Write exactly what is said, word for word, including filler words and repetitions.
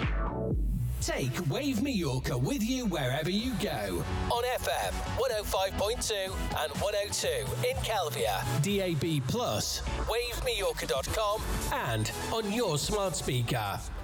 Take Wave Mallorca with you wherever you go. On F M, one oh five point two and one oh two in Calvia. D A B plus, wave mallorca dot com and on your smart speaker.